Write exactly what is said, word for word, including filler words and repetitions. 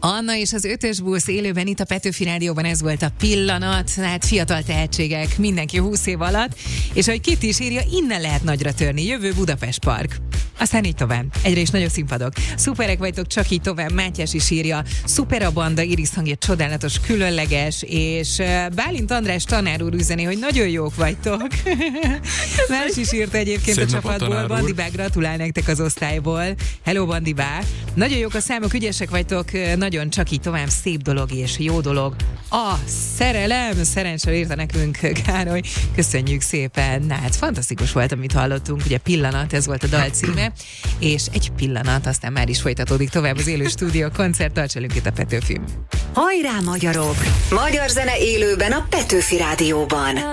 Anna és az ötös busz élőben itt a Petőfi Rádióban, ez volt a pillanat, hát fiatal tehetségek, mindenki húsz év alatt, és ahogy Kitty is írja, innen lehet nagyra törni, jövő Budapest Park. Aztán így tovább. Egyre is nagyobb színpadok. Szuperek vagytok, csak így tovább. Mátyás is írja. Szuper a banda, Iris hangja csodálatos, különleges, és Bálint András tanár úr üzeni, hogy nagyon jók vagytok. Más is írta egyébként Szép a csapatból. Bandibá, gratulál nektek az osztályból. Hello, Bandibá. Nagyon jók a számok, ügyesek vagytok, nagyon csak így tovább, szép dolog és jó dolog. A szerelem, szerencsére írta nekünk Károly. Köszönjük szépen. Na hát fantasztikus volt, amit hallottunk. Ugye Pillanat, ez volt a dal címe. És egy pillanat, aztán már is folytatódik tovább az élő stúdió koncert, tarts velünk itt a Petőfin. Hajrá, magyarok! Magyar zene élőben a Petőfi Rádióban.